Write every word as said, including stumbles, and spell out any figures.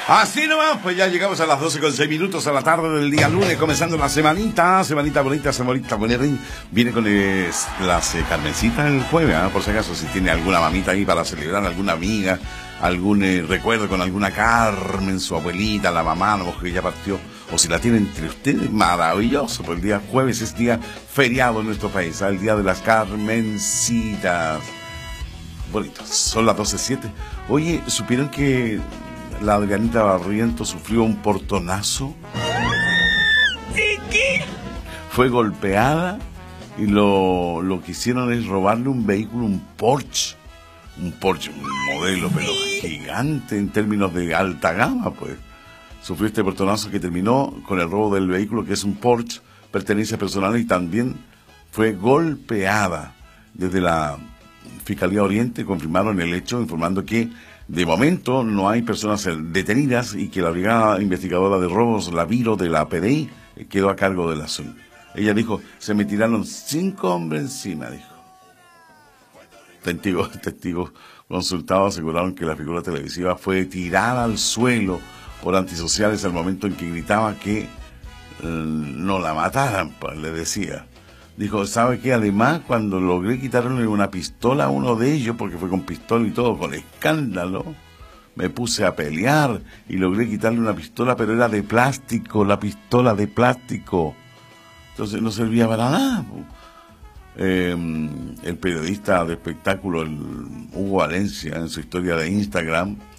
Así nomás, pues ya llegamos a las doce con seis minutos a la tarde del día lunes, comenzando la semanita, semanita bonita, semanita bonita. Viene con es, las eh, Carmencita el jueves, ¿eh? Por si acaso, si tiene alguna mamita ahí para celebrar, alguna amiga, algún eh, recuerdo con alguna Carmen, su abuelita, la mamá, a lo mejor que ya partió, o si la tienen entre ustedes, maravilloso, pues el día jueves es día feriado en nuestro país, ¿eh? El día de las Carmencitas. Bonito, son las doce siete. Oye, ¿supieron que la Adrianita Barrientos sufrió un portonazo? ¿Sí qué? Fue golpeada y lo, lo que hicieron es robarle un vehículo, un Porsche. Un Porsche, un modelo, pero gigante en términos de alta gama, pues. Sufrió este portonazo que terminó con el robo del vehículo, que es un Porsche, pertenencia personal, y también fue golpeada. Desde la Fiscalía Oriente confirmaron el hecho, informando que de momento no hay personas detenidas y que la brigada investigadora de robos, la Viro de la P D I, quedó a cargo del asunto. Ella dijo, se me tiraron cinco hombres encima, dijo. Testigos, testigos consultados aseguraron que la figura televisiva fue tirada al suelo por antisociales al momento en que gritaba que eh, no la mataran, pues, le decía. Dijo, ¿sabe qué? Además, cuando logré quitarle una pistola a uno de ellos, porque fue con pistola y todo, con escándalo, me puse a pelear y logré quitarle una pistola, pero era de plástico, la pistola de plástico. Entonces no servía para nada. Eh, el periodista de espectáculo, el Hugo Valencia, en su historia de Instagram,